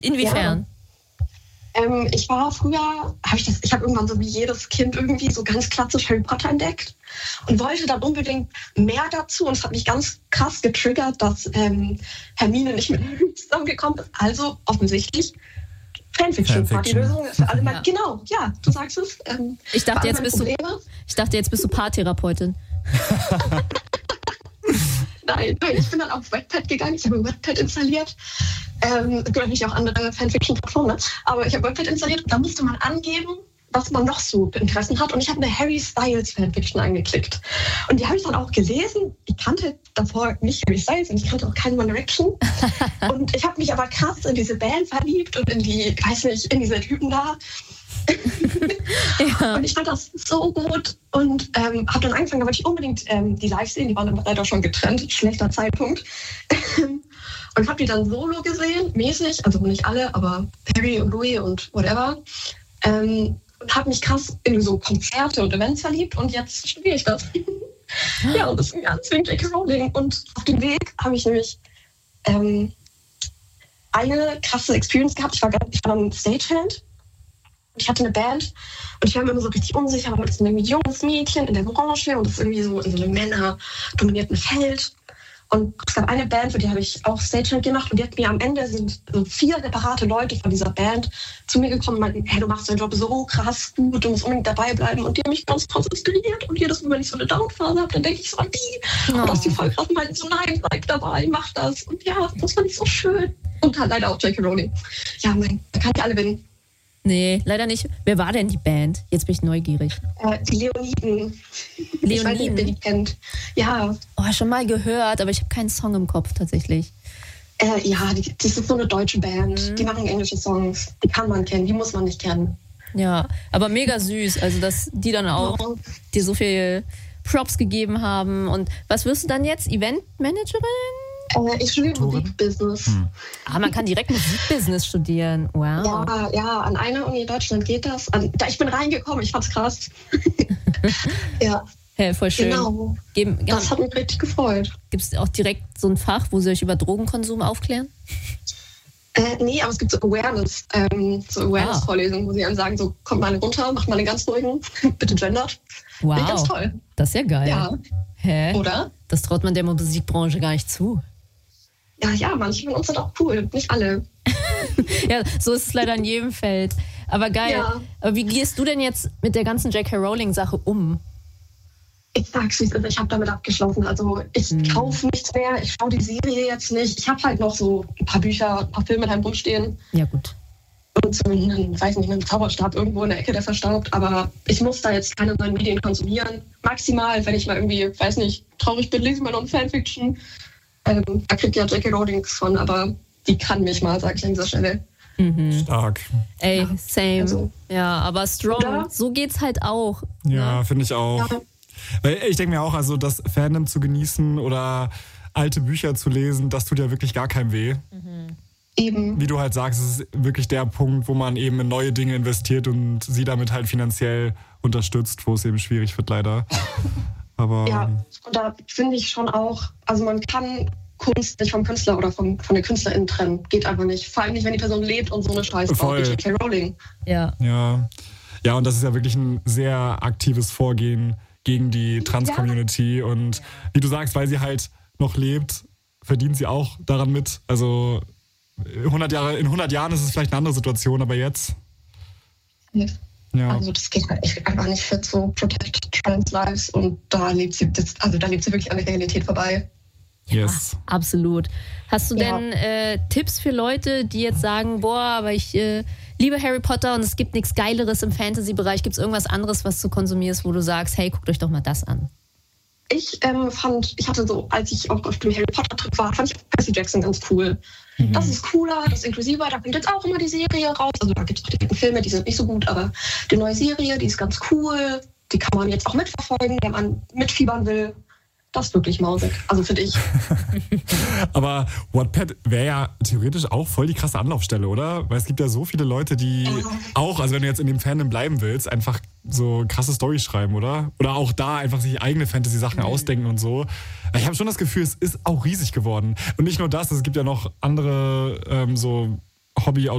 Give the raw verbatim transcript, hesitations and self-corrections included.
Inwiefern? Ja. Ähm, ich war früher, habe ich das, ich habe irgendwann so wie jedes Kind irgendwie so ganz klassisch Harry Potter entdeckt und wollte dann unbedingt mehr dazu. Und es hat mich ganz krass getriggert, dass ähm, Hermine nicht mit Harry zusammengekommen ist. Also offensichtlich Fanfiction. Fanfiction. War die Lösung für alle mal, ja. Genau, ja, du sagst es. Ähm, ich, dachte, jetzt bist du, ich dachte, jetzt bist du Paartherapeutin. Nein, nein, ich bin dann auf Wattpad gegangen, ich habe Wattpad installiert. Ähm, es gibt natürlich auch andere Fanfiction-Plattformen, ne? Aber ich habe Wattpad installiert und da musste man angeben, was man noch so Interessen hat. Und ich habe eine Harry Styles Fanfiction angeklickt. Und die habe ich dann auch gelesen. Ich kannte davor nicht Harry Styles und ich kannte auch keinen One Direction. Und ich habe mich aber krass in diese Band verliebt und in die, ich weiß nicht, in diese Typen da. Ja. Und ich fand das so gut und ähm, habe dann angefangen, da wollte ich unbedingt ähm, die live sehen, die waren dann leider schon getrennt, schlechter Zeitpunkt. Und habe die dann solo gesehen, mäßig, also nicht alle, aber Harry und Louis und whatever. Ähm, und habe mich krass in so Konzerte und Events verliebt und jetzt studiere ich das. Ja, und das ist ganz wegen J K Rowling. Und auf dem Weg habe ich nämlich ähm, eine krasse Experience gehabt. Ich war, ich war dann Stagehand. Ich hatte eine Band und ich war mir immer so richtig unsicher, weil das ist ein irgendwie junges Mädchen in der Branche und das ist irgendwie so in so einem männerdominierten Feld. Und es gab eine Band, für die habe ich auch Stagehand gemacht und die hat mir am Ende sind so vier separate Leute von dieser Band zu mir gekommen und meinten, hey, du machst deinen Job so krass gut, du musst unbedingt dabei bleiben und die haben mich ganz krass inspiriert und jedes Mal, wenn ich so eine Downphase habe, dann denke ich so an die. Oh. Und dass die voll krass meinten, so nein, bleib dabei, mach das. Und ja, das fand ich so schön. Und halt leider auch J K Rowling. Ja, mein, da kann ich alle gewinnen. Nee, leider nicht. Wer war denn die Band? Jetzt bin ich neugierig. Äh, die Leoniden. Leoniden? Ich weiß nicht, wer die kennt. Ja. Oh, schon mal gehört, aber ich habe keinen Song im Kopf tatsächlich. Äh, ja, die, das ist so eine deutsche Band. Mhm. Die machen englische Songs. Die kann man kennen, die muss man nicht kennen. Ja, aber mega süß. Also, dass die dann auch ja. dir so viel Props gegeben haben. Und was wirst du dann jetzt? Eventmanagerin? Äh, ich studiere Musikbusiness. Hm. Ah, man kann direkt Musikbusiness studieren. Wow. Ja, ja, an einer Uni in Deutschland geht das. An, da, ich bin reingekommen, ich fand's krass. Ja. Hey, voll schön. Genau. Geben, das hat mich richtig gefreut. Gibt es auch direkt so ein Fach, wo sie euch über Drogenkonsum aufklären? Äh, nee, aber es gibt so Awareness, ähm, so Awareness-Vorlesungen, wo sie einem sagen, so kommt mal runter, macht mal einen ganz ruhigen, bitte gendert. Wow. Finde ich ganz toll. Das ist ja geil. Ja. Hä? Oder? Das traut man der Musikbranche gar nicht zu. Ja, ja, manche von uns sind auch cool, nicht alle. Ja, so ist es leider in jedem Feld. Aber geil. Ja. Aber wie gehst du denn jetzt mit der ganzen J K Rowling-Sache um? Ich sag's, wie es ist, ich habe damit abgeschlossen. Also ich hm. kaufe nichts mehr, ich schaue die Serie jetzt nicht. Ich habe halt noch so ein paar Bücher, ein paar Filme daheim rumstehen. Ja, gut. Und so einen, weiß nicht, einen Zauberstab irgendwo in der Ecke, der verstaubt. Aber ich muss da jetzt keine neuen Medien konsumieren. Maximal, wenn ich mal irgendwie, weiß nicht, traurig bin, lese ich mal noch ein Fanfiction. Ähm, da kriegt ja J K Rowling nichts von, aber die kann mich mal, sag ich an dieser Stelle. Mhm. Stark. Ey, same. Also, ja, aber strong. Oder? So geht's halt auch. Ja, ne? finde ich auch. Ja. Weil ich denke mir auch, also das Fandom zu genießen oder alte Bücher zu lesen, das tut ja wirklich gar keinem weh. Mhm. Eben. Wie du halt sagst, es ist wirklich der Punkt, wo man eben in neue Dinge investiert und sie damit halt finanziell unterstützt, wo es eben schwierig wird, leider. Aber ja, und da finde ich schon auch, also man kann Kunst nicht vom Künstler oder vom, von der Künstlerin trennen. Geht einfach nicht. Vor allem nicht, wenn die Person lebt und so eine Scheiße baut wie J K Rowling. Ja. ja. Ja, und das ist ja wirklich ein sehr aktives Vorgehen gegen die Trans-Community. Ja. Und wie du sagst, weil sie halt noch lebt, verdient sie auch daran mit. Also hundert Jahre, in hundert Jahren ist es vielleicht eine andere Situation, aber jetzt... Ja. Ja. Also das geht halt einfach nicht fit, so Protect Trans Lives und da lebt sie, das, also da lebt sie wirklich an der Realität vorbei. Yes. Ja, absolut. Hast du ja. denn äh, Tipps für Leute, die jetzt sagen, boah, aber ich äh, liebe Harry Potter und es gibt nichts Geileres im Fantasy-Bereich. Gibt es irgendwas anderes, was du konsumierst, wo du sagst, hey, guckt euch doch mal das an? Ich ähm, fand, ich hatte so, als ich auch auf dem Harry Potter-Trip war, fand ich auch Percy Jackson ganz cool. Mhm. Das ist cooler, das ist inklusiver, da kommt jetzt auch immer die Serie raus. Also da gibt es auch die alten Filme, die sind nicht so gut, aber die neue Serie, die ist ganz cool. Die kann man jetzt auch mitverfolgen, wenn man mitfiebern will. Das ist wirklich mausig, also finde ich. Aber Wattpad wäre ja theoretisch auch voll die krasse Anlaufstelle, oder? Weil es gibt ja so viele Leute, die ja. auch, also wenn du jetzt in dem Fandom bleiben willst, einfach so krasse Storys schreiben, oder? Oder auch da einfach sich eigene Fantasy-Sachen mhm. ausdenken und so. Ich habe schon das Gefühl, es ist auch riesig geworden. Und nicht nur das, es gibt ja noch andere ähm, so Hobby-